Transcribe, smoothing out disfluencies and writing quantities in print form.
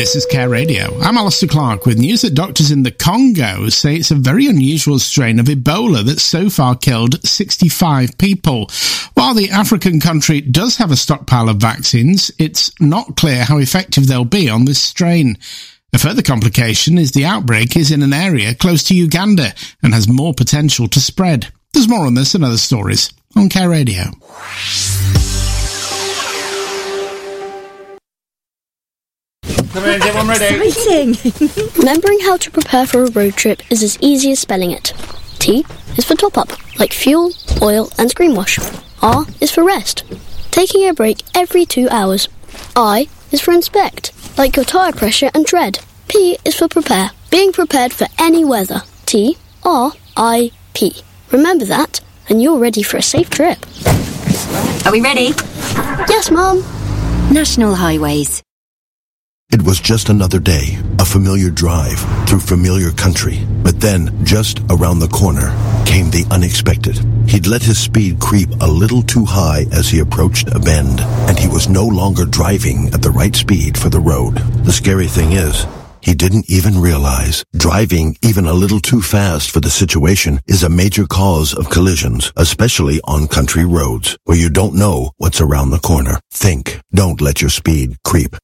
This is Care Radio. I'm Alistair Clark with news that doctors in the Congo say it's a very unusual strain of Ebola that's so far killed 65 people. While the African country does have a stockpile of vaccines, it's not clear how effective they'll be on this strain. A further complication is the outbreak is in an area close to Uganda and has more potential to spread. There's more on this and other stories on Care Radio. Come in, everyone ready? Exciting! Remembering how to prepare for a road trip is as easy as spelling it. T is for top up, like fuel, oil and screen wash. R is for rest, taking a break every 2 hours. I is for inspect, like your tyre pressure and tread. P is for prepare, being prepared for any weather. T-R-I-P. Remember that, and you're ready for a safe trip. Are we ready? Yes, Mum. National Highways. It was just another day, a familiar drive through familiar country. But then, just around the corner, came the unexpected. He'd let his speed creep a little too high as he approached a bend, and he was no longer driving at the right speed for the road. The scary thing is, he didn't even realize driving even a little too fast for the situation is a major cause of collisions, especially on country roads, where you don't know what's around the corner. Think, don't let your speed creep.